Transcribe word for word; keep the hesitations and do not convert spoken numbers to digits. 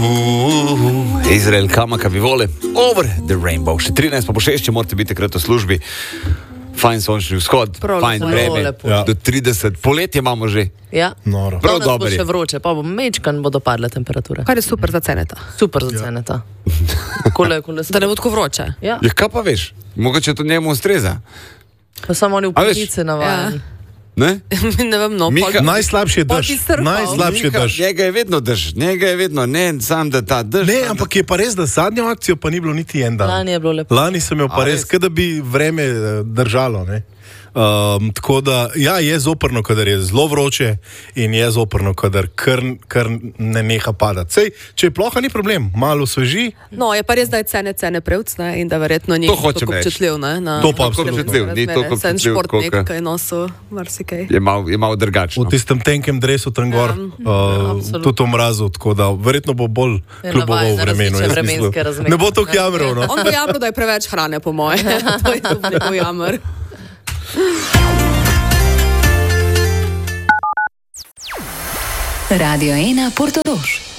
Uh, Izrael, kamaka bi vole, over the rainbow. Še trinajst pa po šest, če morate biti takrat v službi. Fajn sončni vzhod, Prav fajn lepo, vreme, lepo. ja. Do trideset, poletje imamo že. Ja. Noro. Prav Danes bo dobro je. še vroče, pa bo mečkan bodo padle temperature. Kar je super za ceneta. Super za ceneta. Kole, kole Da ne bo tako vroče. Ja, Ja, kaj pa veš? Mogoče to njemu ustreza. pa samo oni v A veš? penice navajeni. Ne? Ne vem, no. Miha- pol- Najslabši je Pol dež. bi strpal. Najslabši je Miha, dež. Njega je vedno drž, njega je vedno, ne sam da ta drž. Ne, ampak je pa res, da zadnjo akcijo pa ni bilo niti en dan. Lani je bilo lepo. Lani sem imel pa A, res, res? kot da bi vreme eh, držalo. Ne? Um, tako da, ja, je zoprno, kadar je zelo vroče in je zoprno, kadar kar, kar ne neha padati. Sej, če je ploha, ni problem, malo sveži. No, je pa res, da je cene, cene prevc, ne, in da verjetno ni To hočem tako reči. občutljiv, ne, na To pa na absolutno. razmere. Ni toliko Sem občutljiv, športnik, koliko- ki je nosil marsikaj. Je malo je mal drugačno. V tistem tenkem dresu tam gor, Ja, uh, absolutno. tudi v mrazu, tako da verjetno bo bolj Je kljuboval navajen na vremenu. različne jaz vremenske mislim. razmere. Ne bo to jamrov, no. On bo jamro, da je preveč hrane, po moje. To je to njegov jamr. Radio ena Portorož.